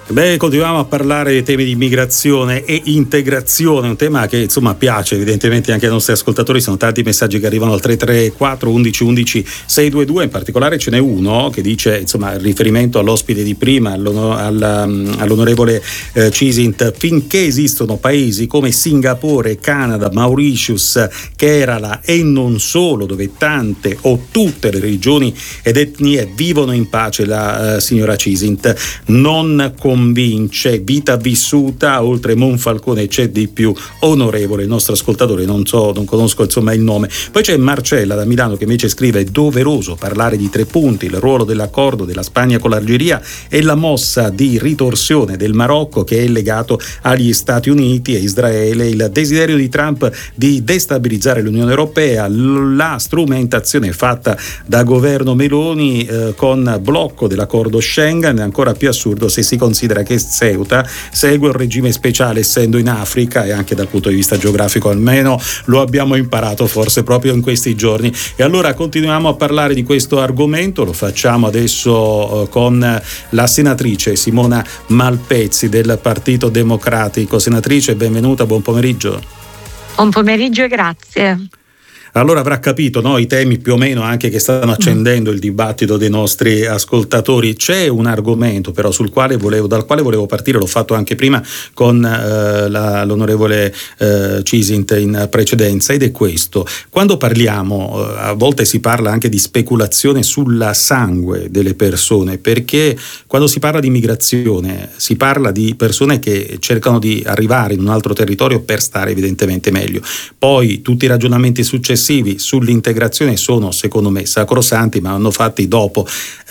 Beh, continuiamo a parlare dei temi di immigrazione e integrazione, un tema che insomma piace evidentemente anche ai nostri ascoltatori. Sono tanti messaggi che arrivano al 334 11 11 622, in particolare ce n'è uno che dice, insomma, il riferimento all'ospite di prima, all'onorevole Cisint: finché esistono paesi come Singapore, Canada, Mauritius, Kerala e non solo, dove tante o tutte le religioni ed etnie vivono in pace, la signora Cisint non convince. Vita vissuta, oltre Monfalcone c'è di più. Onorevole, il nostro ascoltatore, non conosco insomma il nome. Poi c'è Marcella da Milano che invece scrive: è doveroso parlare di 3 punti: il ruolo dell'accordo della Spagna con l'Algeria e la mossa di ritorsione del Marocco che è legato agli Stati Uniti e Israele, il desiderio di Trump di destabilizzare l'Unione Europea, la strumentazione fatta da governo Meloni con blocco dell'accordo Schengen. È ancora più assurdo se si considera che Ceuta segue un regime speciale essendo in Africa, e anche dal punto di vista geografico almeno lo abbiamo imparato forse proprio in questi giorni. E allora continuiamo a parlare di questo argomento, lo facciamo adesso con la senatrice Simona Malpezzi del Partito Democratico. Senatrice, benvenuta, buon pomeriggio. Buon pomeriggio e grazie. Allora avrà capito, no, i temi più o meno anche che stanno accendendo il dibattito dei nostri ascoltatori. C'è un argomento però dal quale volevo partire, l'ho fatto anche prima con l'onorevole Cisint in precedenza, ed è questo: quando parliamo, a volte si parla anche di speculazione sulla sangue delle persone, perché quando si parla di immigrazione si parla di persone che cercano di arrivare in un altro territorio per stare evidentemente meglio. Poi tutti i ragionamenti successivi sull'integrazione sono secondo me sacrosanti, ma vanno fatti dopo.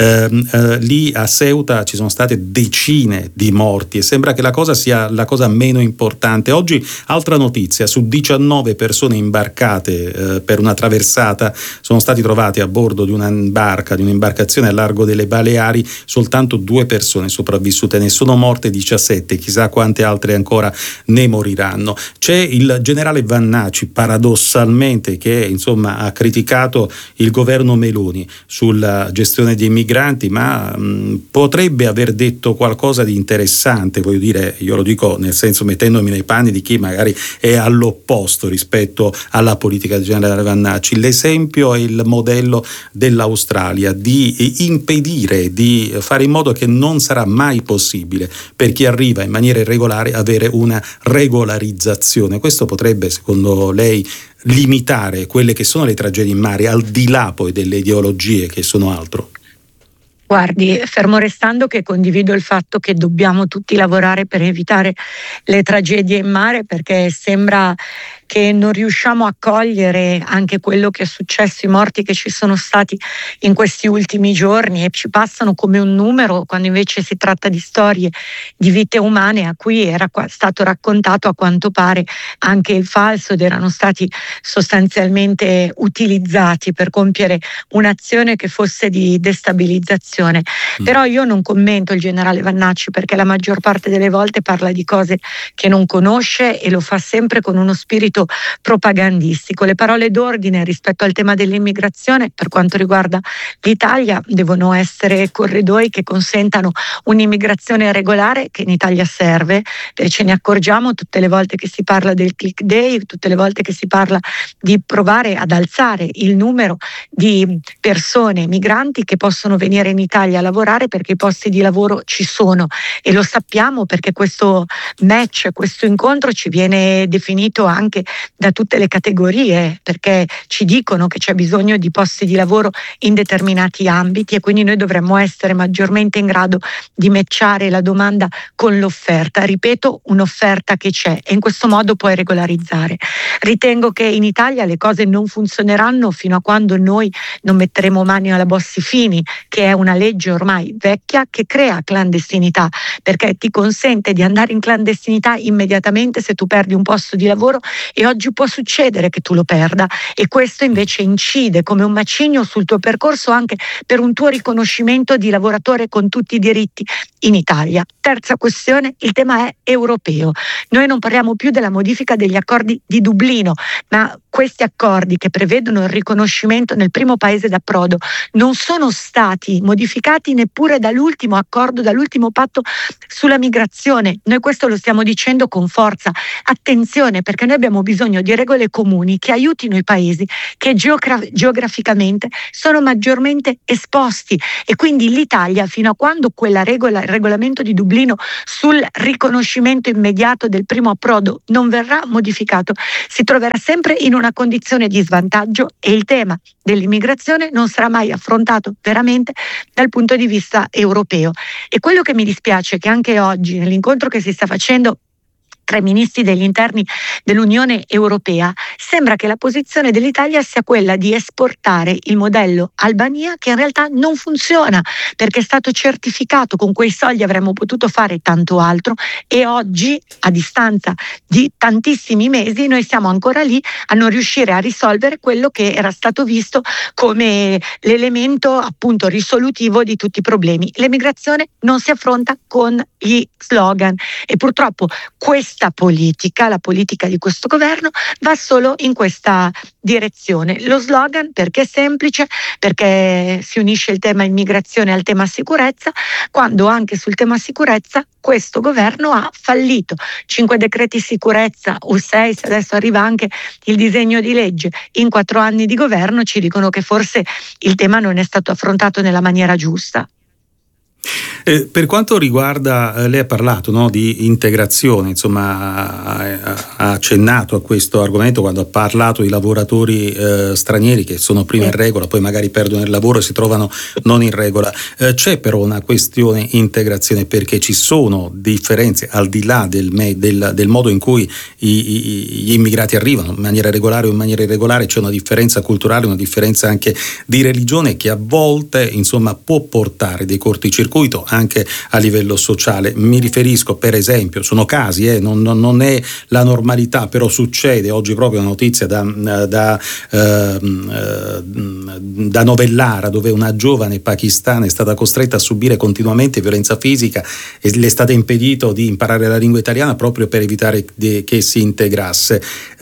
Lì a Ceuta ci sono state decine di morti e sembra che la cosa sia la cosa meno importante. Oggi altra notizia: su 19 persone imbarcate per una traversata sono stati trovati a bordo di un'imbarcazione al largo delle Baleari soltanto 2 persone sopravvissute, ne sono morte 17, chissà quante altre ancora ne moriranno. C'è il generale Vannacci, paradossalmente, che insomma ha criticato il governo Meloni sulla gestione dei migranti, ma potrebbe aver detto qualcosa di interessante, voglio dire, io lo dico nel senso mettendomi nei panni di chi magari è all'opposto rispetto alla politica del generale Vannacci. L'esempio è il modello dell'Australia di impedire, di fare in modo che non sarà mai possibile per chi arriva in maniera irregolare avere una regolarizzazione. Questo potrebbe, secondo lei, limitare quelle che sono le tragedie in mare, al di là poi delle ideologie che sono altro? Guardi, fermo restando che condivido il fatto che dobbiamo tutti lavorare per evitare le tragedie in mare, perché sembra che non riusciamo a cogliere anche quello che è successo, i morti che ci sono stati in questi ultimi giorni, e ci passano come un numero, quando invece si tratta di storie di vite umane a cui era stato raccontato a quanto pare anche il falso, ed erano stati sostanzialmente utilizzati per compiere un'azione che fosse di destabilizzazione. Però io non commento il generale Vannacci, perché la maggior parte delle volte parla di cose che non conosce e lo fa sempre con uno spirito propagandistico. Le parole d'ordine rispetto al tema dell'immigrazione per quanto riguarda l'Italia devono essere corridoi che consentano un'immigrazione regolare, che in Italia serve, e ce ne accorgiamo tutte le volte che si parla del click day, tutte le volte che si parla di provare ad alzare il numero di persone migranti che possono venire in Italia a lavorare, perché i posti di lavoro ci sono, e lo sappiamo perché questo match, questo incontro ci viene definito anche da tutte le categorie, perché ci dicono che c'è bisogno di posti di lavoro in determinati ambiti, e quindi noi dovremmo essere maggiormente in grado di matchare la domanda con l'offerta. Ripeto, un'offerta che c'è, e in questo modo puoi regolarizzare. Ritengo che in Italia le cose non funzioneranno fino a quando noi non metteremo mani alla Bossi-Fini, che è una legge ormai vecchia che crea clandestinità, perché ti consente di andare in clandestinità immediatamente se tu perdi un posto di lavoro e oggi può succedere che tu lo perda, e questo invece incide come un macigno sul tuo percorso anche per un tuo riconoscimento di lavoratore con tutti i diritti in Italia. Terza questione, il tema è europeo. Noi non parliamo più della modifica degli accordi di Dublino, ma questi accordi che prevedono il riconoscimento nel primo paese d'approdo non sono stati modificati neppure dall'ultimo accordo, dall'ultimo patto sulla migrazione. Noi questo lo stiamo dicendo con forza. Attenzione, perché noi abbiamo bisogno di regole comuni che aiutino i paesi che geograficamente sono maggiormente esposti, e quindi l'Italia, fino a quando quella regola, il regolamento di Dublino sul riconoscimento immediato del primo approdo non verrà modificato, si troverà sempre in una condizione di svantaggio, e il tema dell'immigrazione non sarà mai affrontato veramente dal punto di vista europeo. E quello che mi dispiace è che anche oggi, nell'incontro che si sta facendo tra i ministri degli interni dell'Unione Europea, sembra che la posizione dell'Italia sia quella di esportare il modello Albania, che in realtà non funziona, perché è stato certificato, con quei soldi avremmo potuto fare tanto altro, e oggi, a distanza di tantissimi mesi, noi siamo ancora lì a non riuscire a risolvere quello che era stato visto come l'elemento appunto risolutivo di tutti i problemi. L'emigrazione non si affronta con gli slogan, e purtroppo questa politica, la politica di questo governo, va solo in questa direzione. Lo slogan, perché è semplice, perché si unisce il tema immigrazione al tema sicurezza, quando anche sul tema sicurezza questo governo ha fallito. 5 decreti sicurezza o 6, se adesso arriva anche il disegno di legge, in 4 anni di governo ci dicono che forse il tema non è stato affrontato nella maniera giusta. Per quanto riguarda, lei ha parlato, no, di integrazione, insomma ha accennato a questo argomento quando ha parlato di lavoratori stranieri che sono prima in regola, poi magari perdono il lavoro e si trovano non in regola. C'è però una questione integrazione, perché ci sono differenze al di là del modo in cui gli immigrati arrivano, in maniera regolare o in maniera irregolare. C'è una differenza culturale, una differenza anche di religione che a volte, insomma, può portare dei corticircuiti anche a livello sociale. Mi riferisco, per esempio, sono casi, non è la normalità, però succede. Oggi proprio una notizia da Novellara, dove una giovane pakistana è stata costretta a subire continuamente violenza fisica e le è stato impedito di imparare la lingua italiana proprio per evitare che si integrasse.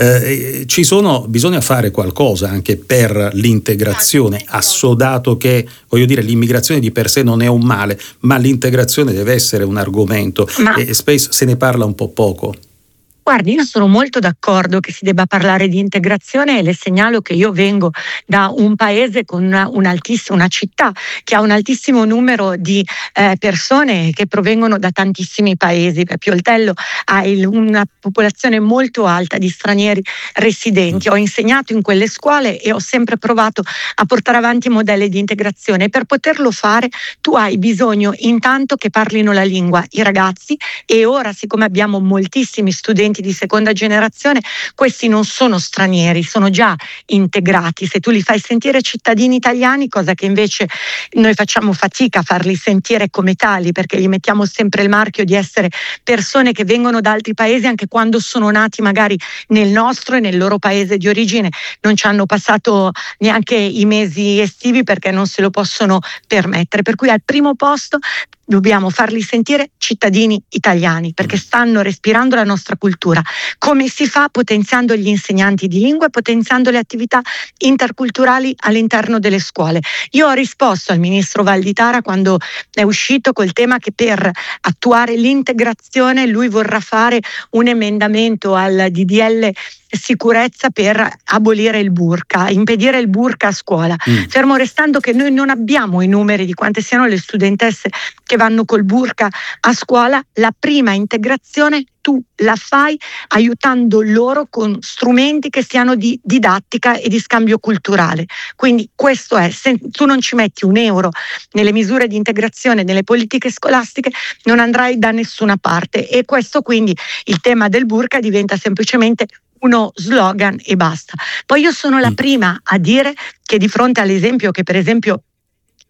Bisogna fare qualcosa anche per l'integrazione, assodato che, voglio dire, l'immigrazione di per sé non è un male, ma l'integrazione deve essere un argomento, e spesso se ne parla un po' poco. Guardi, io sono molto d'accordo che si debba parlare di integrazione, e le segnalo che io vengo da un paese con una città che ha un altissimo numero di persone che provengono da tantissimi paesi. Pioltello ha una popolazione molto alta di stranieri residenti. Ho insegnato in quelle scuole e ho sempre provato a portare avanti modelli di integrazione. Per poterlo fare tu hai bisogno intanto che parlino la lingua i ragazzi, e ora, siccome abbiamo moltissimi studenti di seconda generazione, questi non sono stranieri, sono già integrati. Se tu li fai sentire cittadini italiani, cosa che invece noi facciamo fatica a farli sentire come tali, perché gli mettiamo sempre il marchio di essere persone che vengono da altri paesi, anche quando sono nati magari nel nostro e nel loro paese di origine non ci hanno passato neanche i mesi estivi perché non se lo possono permettere. Per cui al primo posto dobbiamo farli sentire cittadini italiani, perché stanno respirando la nostra cultura. Come si fa? Potenziando gli insegnanti di lingua e potenziando le attività interculturali all'interno delle scuole. Io ho risposto al ministro Valditara quando è uscito col tema che per attuare l'integrazione lui vorrà fare un emendamento al DDL sicurezza per abolire il burqa, impedire il burqa a scuola, fermo restando che noi non abbiamo i numeri di quante siano le studentesse che vanno col burqa a scuola. La prima integrazione tu la fai aiutando loro con strumenti che siano di didattica e di scambio culturale. Quindi questo è, se tu non ci metti un euro nelle misure di integrazione, nelle politiche scolastiche, non andrai da nessuna parte, e questo quindi il tema del burqa diventa semplicemente uno slogan e basta. Poi io sono la prima a dire che di fronte all'esempio che per esempio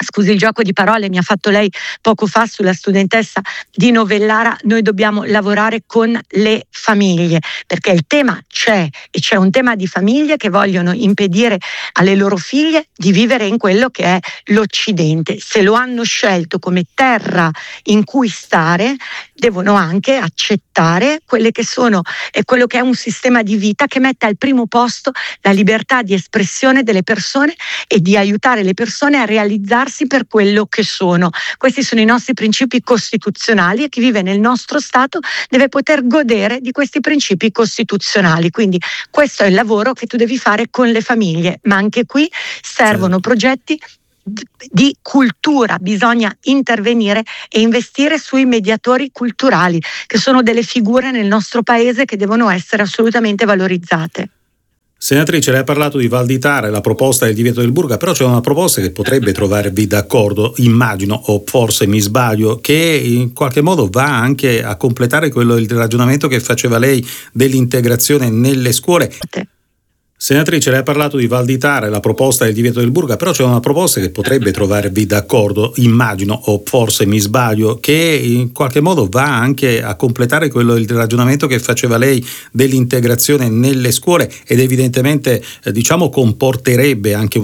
scusi il gioco di parole, mi ha fatto lei poco fa sulla studentessa di Novellara, noi dobbiamo lavorare con le famiglie, perché il tema c'è, e c'è un tema di famiglie che vogliono impedire alle loro figlie di vivere in quello che è l'Occidente. Se lo hanno scelto come terra in cui stare, devono anche accettare quelle che sono e quello che è un sistema di vita che mette al primo posto la libertà di espressione delle persone e di aiutare le persone a realizzarsi per quello che sono. Questi sono i nostri principi costituzionali e chi vive nel nostro Stato deve poter godere di questi principi costituzionali. Quindi questo è il lavoro che tu devi fare con le famiglie, ma anche qui servono progetti di cultura, bisogna intervenire e investire sui mediatori culturali, che sono delle figure nel nostro paese che devono essere assolutamente valorizzate. Senatrice, lei ha parlato di Val di Tara e la proposta del divieto del burqa, però c'è una proposta che potrebbe trovarvi d'accordo, immagino, o forse mi sbaglio, che in qualche modo va anche a completare quello il ragionamento che faceva lei dell'integrazione nelle scuole. Senatrice, lei ha parlato di Val di Tara e la proposta del divieto del burqa, però c'è una proposta che potrebbe trovarvi d'accordo, immagino, o forse mi sbaglio, che in qualche modo va anche a completare quello il ragionamento che faceva lei dell'integrazione nelle scuole ed evidentemente comporterebbe anche